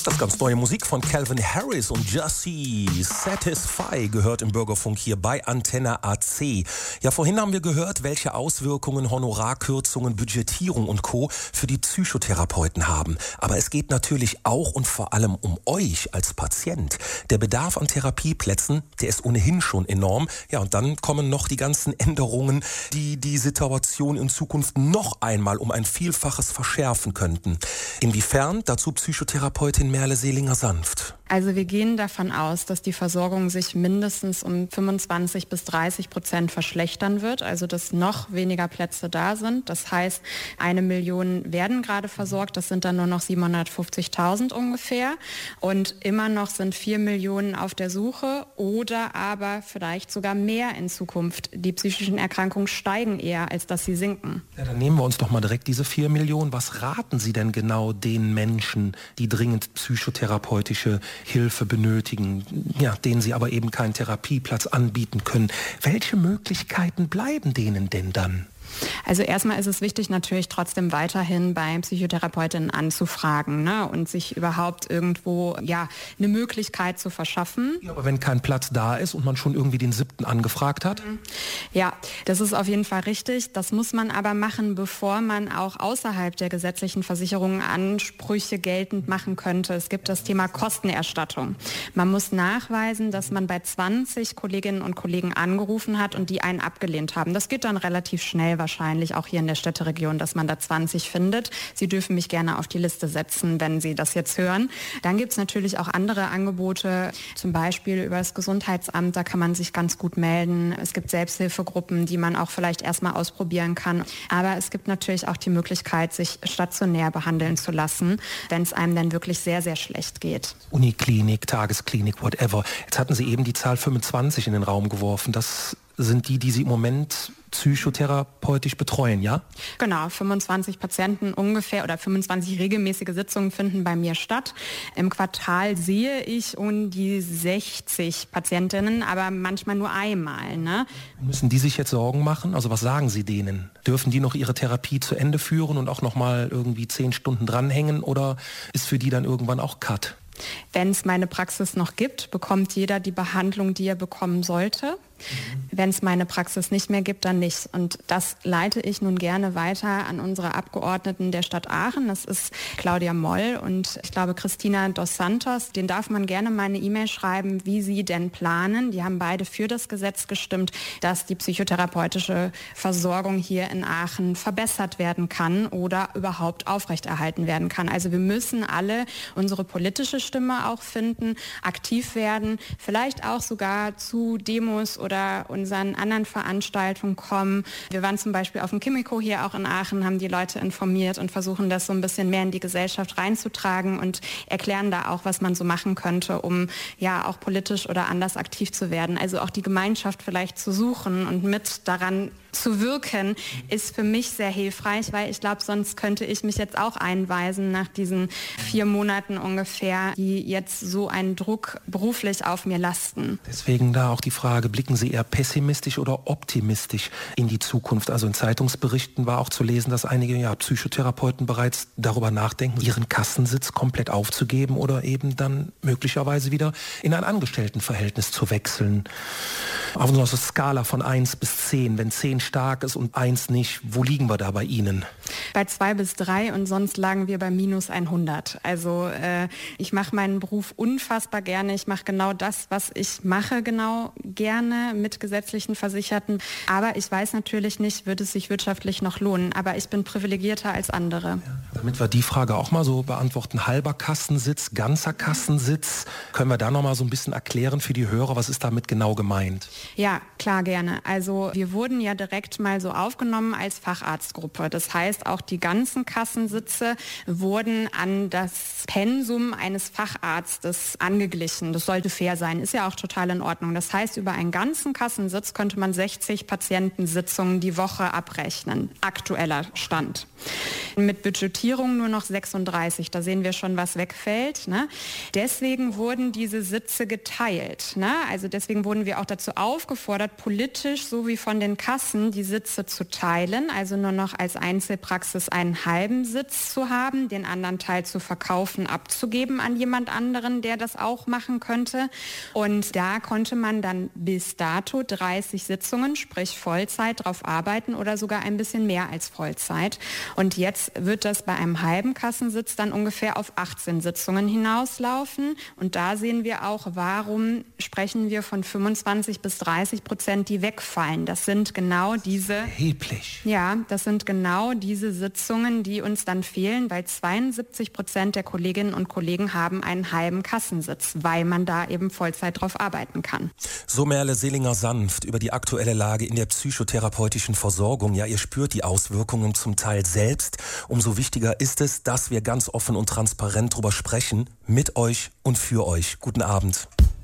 Das ist ganz neue Musik von Calvin Harris und Jussie. Satisfy gehört im Bürgerfunk hier bei Antenne AC. Ja, vorhin haben wir gehört, welche Auswirkungen Honorarkürzungen, Budgetierung und Co. für die Psychotherapeuten haben. Aber es geht natürlich auch und vor allem um euch als Patient. Der Bedarf an Therapieplätzen, der ist ohnehin schon enorm. Ja, und dann kommen noch die ganzen Änderungen, die die Situation in Zukunft noch einmal um ein Vielfaches verschärfen könnten. Inwiefern? Dazu Psychotherapeutin Merle Seelinger-Sanft. Also wir gehen davon aus, dass die Versorgung sich mindestens um 25-30% verschlechtern wird, also dass noch weniger Plätze da sind. Das heißt, 1 Million werden gerade versorgt, das sind dann nur noch 750.000 ungefähr. Und immer noch sind 4 Millionen auf der Suche oder aber vielleicht sogar mehr in Zukunft. Die psychischen Erkrankungen steigen eher, als dass sie sinken. Ja, dann nehmen wir uns doch mal direkt diese 4 Millionen. Was raten Sie denn genau den Menschen, die dringend psychotherapeutische Hilfe benötigen, ja, denen sie aber eben keinen Therapieplatz anbieten können? Welche Möglichkeiten bleiben denen denn dann? Also erstmal ist es wichtig, natürlich trotzdem weiterhin bei Psychotherapeutinnen anzufragen, ne, und sich überhaupt irgendwo eine Möglichkeit zu verschaffen. Ja, aber wenn kein Platz da ist und man schon irgendwie den 7. angefragt hat? Ja, das ist auf jeden Fall richtig. Das muss man aber machen, bevor man auch außerhalb der gesetzlichen Versicherungen Ansprüche geltend machen könnte. Es gibt das Thema Kostenerstattung. Man muss nachweisen, dass man bei 20 Kolleginnen und Kollegen angerufen hat und die einen abgelehnt haben. Das geht dann relativ schnell wahrscheinlich, auch hier in der Städteregion, dass man da 20 findet. Sie dürfen mich gerne auf die Liste setzen, wenn Sie das jetzt hören. Dann gibt es natürlich auch andere Angebote, zum Beispiel über das Gesundheitsamt, da kann man sich ganz gut melden. Es gibt Selbsthilfegruppen, die man auch vielleicht erstmal ausprobieren kann. Aber es gibt natürlich auch die Möglichkeit, sich stationär behandeln zu lassen, wenn es einem dann wirklich sehr, sehr schlecht geht. Uniklinik, Tagesklinik, whatever. Jetzt hatten Sie eben die Zahl 25 in den Raum geworfen. Das sind die Sie im Moment psychotherapeutisch betreuen, ja? Genau, 25 Patienten ungefähr oder 25 regelmäßige Sitzungen finden bei mir statt. Im Quartal sehe ich um die 60 Patientinnen, aber manchmal nur einmal, ne? Müssen die sich jetzt Sorgen machen? Also was sagen Sie denen? Dürfen die noch ihre Therapie zu Ende führen und auch noch mal irgendwie 10 Stunden dranhängen oder ist für die dann irgendwann auch Cut? Wenn es meine Praxis noch gibt, bekommt jeder die Behandlung, die er bekommen sollte. Wenn es meine Praxis nicht mehr gibt, dann nicht. Und das leite ich nun gerne weiter an unsere Abgeordneten der Stadt Aachen. Das ist Claudia Moll und ich glaube Christina dos Santos. Den darf man gerne mal eine E-Mail schreiben, wie sie denn planen. Die haben beide für das Gesetz gestimmt, dass die psychotherapeutische Versorgung hier in Aachen verbessert werden kann oder überhaupt aufrechterhalten werden kann. Also wir müssen alle unsere politische Stimme auch finden, aktiv werden, vielleicht auch sogar zu Demos oder unseren anderen Veranstaltungen kommen. Wir waren zum Beispiel auf dem Kimiko hier auch in Aachen, haben die Leute informiert und versuchen das so ein bisschen mehr in die Gesellschaft reinzutragen und erklären da auch, was man so machen könnte, um ja auch politisch oder anders aktiv zu werden. Also auch die Gemeinschaft vielleicht zu suchen und mit daran zu wirken, ist für mich sehr hilfreich, weil ich glaube, sonst könnte ich mich jetzt auch einweisen nach diesen 4 Monaten ungefähr, die jetzt so einen Druck beruflich auf mir lasten. Deswegen da auch die Frage, blicken Sie eher pessimistisch oder optimistisch in die Zukunft? Also in Zeitungsberichten war auch zu lesen, dass einige Psychotherapeuten bereits darüber nachdenken, ihren Kassensitz komplett aufzugeben oder eben dann möglicherweise wieder in ein Angestelltenverhältnis zu wechseln. Auf so einer Skala von 1 bis 10, wenn 10 stark ist und 1 nicht, wo liegen wir da bei Ihnen? Bei 2 bis 3 und sonst lagen wir bei minus 100. Also ich mache meinen Beruf unfassbar gerne. Ich mache genau das, was ich mache, genau gerne mit gesetzlichen Versicherten. Aber ich weiß natürlich nicht, wird es sich wirtschaftlich noch lohnen. Aber ich bin privilegierter als andere. Ja, damit wir die Frage auch mal so beantworten, halber Kassensitz, ganzer Kassensitz, können wir da noch mal so ein bisschen erklären für die Hörer, was ist damit genau gemeint? Ja, klar, gerne. Also wir wurden ja direkt mal so aufgenommen als Facharztgruppe. Das heißt, auch die ganzen Kassensitze wurden an das Pensum eines Facharztes angeglichen. Das sollte fair sein, ist ja auch total in Ordnung. Das heißt, über einen ganzen Kassensitz könnte man 60 Patientensitzungen die Woche abrechnen. Aktueller Stand. Mit Budgetierung nur noch 36. Da sehen wir schon, was wegfällt. Ne? Deswegen wurden diese Sitze geteilt. Ne? Also deswegen wurden wir auch dazu aufgefordert, politisch sowie von den Kassen beschlossen, die Sitze zu teilen, also nur noch als Einzelpraxis einen halben Sitz zu haben, den anderen Teil zu verkaufen, abzugeben an jemand anderen, der das auch machen könnte. Und da konnte man dann bis dato 30 Sitzungen, sprich Vollzeit, drauf arbeiten oder sogar ein bisschen mehr als Vollzeit. Und jetzt wird das bei einem halben Kassensitz dann ungefähr auf 18 Sitzungen hinauslaufen. Und da sehen wir auch, warum sprechen wir von 25 bis 30%, die wegfallen. Das sind genau diese... Erheblich. Ja, das sind genau diese Sitzungen, die uns dann fehlen, weil 72% der Kolleginnen und Kollegen haben einen halben Kassensitz, weil man da eben Vollzeit drauf arbeiten kann. So Merle Selinger-Sanft über die aktuelle Lage in der psychotherapeutischen Versorgung. Ja, ihr spürt die Auswirkungen zum Teil selbst. Umso wichtiger ist es, dass wir ganz offen und transparent drüber sprechen, mit euch und für euch. Guten Abend.